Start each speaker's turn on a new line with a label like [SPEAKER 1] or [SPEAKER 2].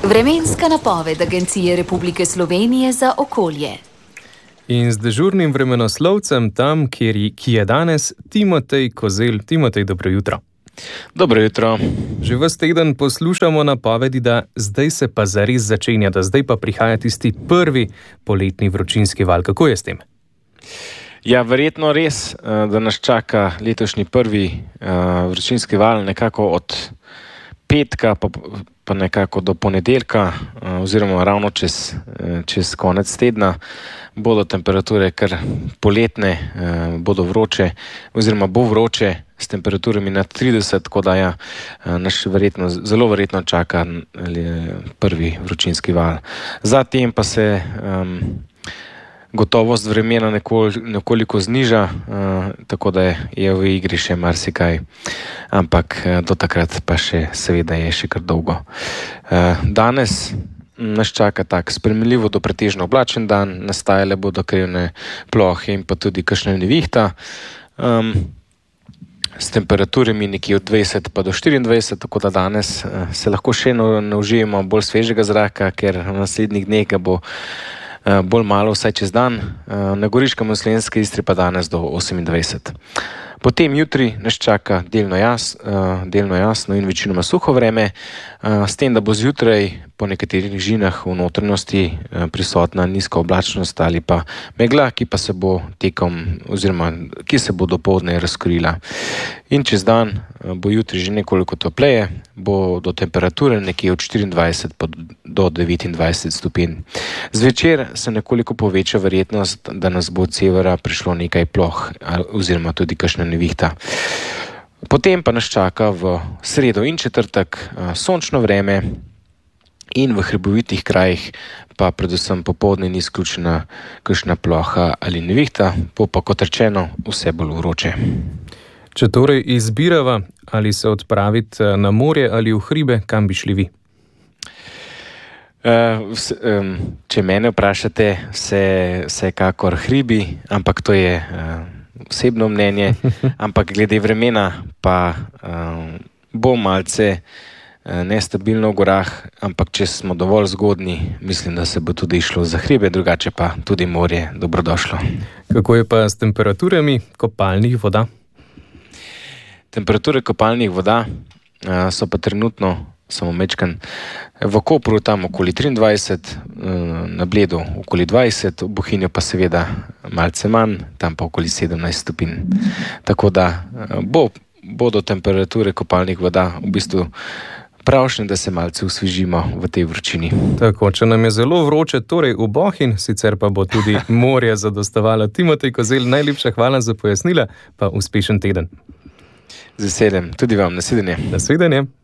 [SPEAKER 1] Vremenska napoved Agencije Republike Slovenije za okolje.
[SPEAKER 2] In z dežurnim vremenoslovcem tam, ki je danes Timotej Kozelj. Timotej, dobro jutro.
[SPEAKER 3] Dobro jutro.
[SPEAKER 2] Že ves teden poslušamo napovedi, da zdaj se pa zares začenja, da zdaj pa prihaja tisti prvi poletni vročinski val. Kako je s tem?
[SPEAKER 3] Ja, verjetno res, da nas čaka letošnji prvi vročinski val nekako od petka pa nekako do ponedeljka oziroma ravno čez konec tedna bodo temperature kar poletne, bodo vroče oziroma bo vroče s temperaturami nad 30, tako da ja, nas zelo verjetno čaka prvi vročinski val. Zatem pa se gotovost vremena nekoliko zniža, tako da je v igri še marsikaj, ampak do takrat pa seveda je še kar dolgo. Danes nas čaka tak sprejemljivo do pretežno oblačen dan, nastajale bodo krivne plohe in pa tudi kakšna nevihta, s temperaturami nekje od 20 pa do 24, tako da danes se lahko še naužijemo bolj svežega zraka, ker v naslednjih dneh ga bo bolj malo vsaj čez dan, na Goriškem in Slovenski Istri pa danes do 28. Potem jutri nas čaka delno jasno in večinoma suho vreme, s tem, da bo zjutraj po nekaterih nižinah v notranjosti prisotna nizka oblačnost ali pa megla, ki pa se bo ki se bo dopoldne razkrila. In čez dan bo jutri že nekoliko topleje, bo do temperature nekje od 24 pa do 29 stopinj. Zvečer se nekoliko poveča verjetnost, da nas bo od severa prišlo nekaj ploh oziroma tudi kakšna nevihta. Potem pa nas čaka v sredo in četrtek sončno vreme in v hribovitih krajih pa predvsem popoldne ni izključena kakšna ploha ali nevihta, bo pa kot rečeno vse bolj vroče.
[SPEAKER 2] Če torej izbirava, ali se odpraviti na morje ali v hribe, kam bi šli vi?
[SPEAKER 3] Če mene vprašate, vsekakor hribi, ampak to je osebno mnenje, ampak glede vremena pa bo malce nestabilno v gorah, ampak če smo dovolj zgodni, mislim, da se bo tudi išlo za hribe, drugače pa tudi morje dobrodošlo.
[SPEAKER 2] Kako je pa s temperaturami kopalnih voda?
[SPEAKER 3] Temperature kopalnih voda so pa trenutno samo mečkan. V Kopru tam okoli 23, na Bledu okoli 20, v Bohinju pa seveda malce manj, tam pa okoli 17 stopinj. Tako da bodo temperature kopalnih voda v bistvu pravšne, da se malce osvežimo v tej vročini.
[SPEAKER 2] Tako, če nam je zelo vroče, torej v Bohinj, sicer pa bo tudi morje zadostovalo. Timotej Kozelj, najlepša hvala za pojasnila, pa uspešen teden.
[SPEAKER 3] Z veseljem, tudi vam, nasvidenje.
[SPEAKER 2] Nasvidenje.